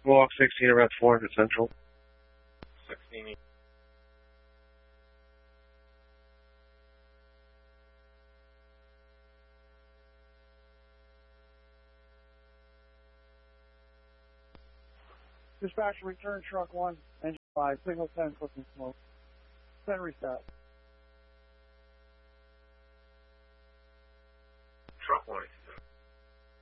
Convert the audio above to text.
Walk 16 around 400 Central. 16. Dispatcher, return truck 1, engine 5, signal 10, cooking smoke. 10 reset.